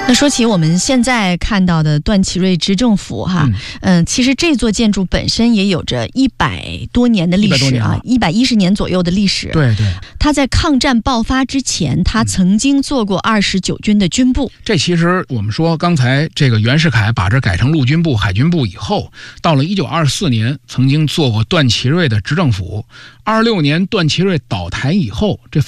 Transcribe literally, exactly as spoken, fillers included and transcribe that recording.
那说起我们现在看到的段祺瑞执政府哈，嗯、呃，其实这座建筑本身也有着一百多年的历史啊，一百一十年左右的历史。 对对， 他在抗战爆发之前，他曾经做过二十九军的军部。 嗯、这其实我们说，刚才这个袁世凯把这改成陆军部、海军部以后，到了一九二四年，曾经做过段祺瑞的执政府。二六年段祺瑞倒台以后，这